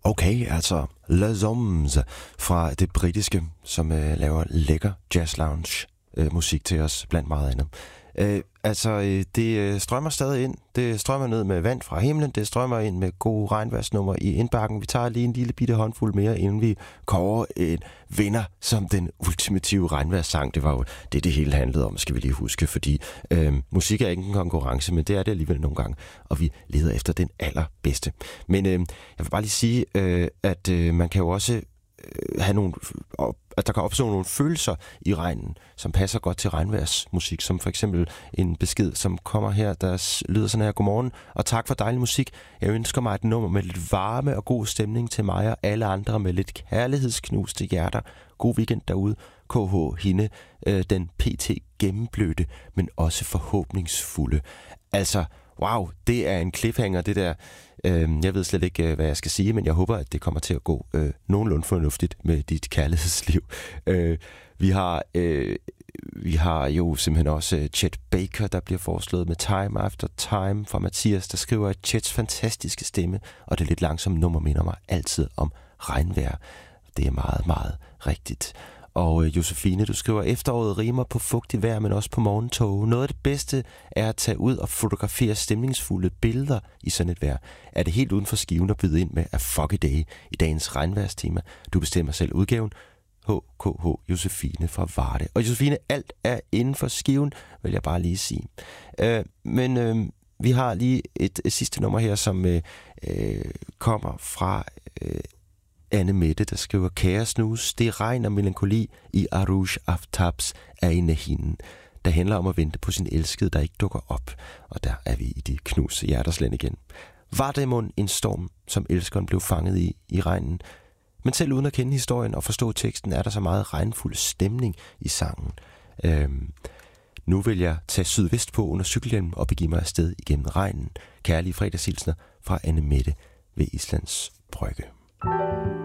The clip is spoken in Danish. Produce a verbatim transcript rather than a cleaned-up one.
Okay, altså Les Hommes fra det britiske, som øh, laver lækker jazz lounge øh, musik til os, blandt meget andet. Øh, altså, øh, det øh, strømmer stadig ind. Det strømmer ned med vand fra himlen. Det strømmer ind med gode regnværsnummer i indbakken. Vi tager lige en lille bitte håndfuld mere, inden vi kårer en vinder som den ultimative regnværssang. Det var jo det, det hele handlede om, skal vi lige huske. Fordi øh, musik er ikke en konkurrence, men det er det alligevel nogle gange. Og vi leder efter den allerbedste. Men øh, jeg vil bare lige sige, øh, at øh, man kan jo også øh, have nogle... at der kan opstå nogle følelser i regnen, som passer godt til regnværsmusik, som for eksempel en besked, som kommer her, der lyder sådan her: godmorgen, og tak for dejlig musik. Jeg ønsker mig et nummer med lidt varme og god stemning til mig og alle andre med lidt kærlighedsknuste hjerter. God weekend derude. K H Hinde, øh, den P T gennemblødte, men også forhåbningsfulde. Altså, wow, det er en cliffhanger, det der. Jeg ved slet ikke, hvad jeg skal sige, men jeg håber, at det kommer til at gå øh, nogenlunde fornuftigt med dit kærlighedsliv. Øh, vi, har, øh, vi har jo simpelthen også Chet Baker, der bliver foreslået med Time After Time fra Mathias, der skriver, at Chets fantastiske stemme og det lidt langsomme nummer minder mig altid om regnvejr. Det er meget, meget rigtigt. Og øh, Josefine, du skriver, efteråret rimer på fugtigt vejr, men også på morgentog. Noget af det bedste er at tage ud og fotografere stemningsfulde billeder i sådan et vejr. Er det helt uden for skiven at byde ind med A Foggy Day i dagens regnvejrstema? Du bestemmer selv udgaven. H K H Josefine fra Varde. Og Josefine, alt er inden for skiven, vil jeg bare lige sige. Øh, men øh, vi har lige et, et sidste nummer her, som øh, øh, kommer fra... Øh, Anne Mette, der skriver, kære snus, det regn og melankoli i Arouge Aftabs er inde af hende, der handler om at vente på sin elskede, der ikke dukker op. Og der er vi i de knuste hjertersland igen. Var det mon en storm, som elskeren blev fanget i i regnen? Men selv uden at kende historien og forstå teksten, er der så meget regnfuld stemning i sangen. Øhm, nu vil jeg tage sydvest på under cykelhjelmen og begive mig afsted igennem regnen. Kærlige fredagshilsner fra Anne Mette ved Islands Brygge.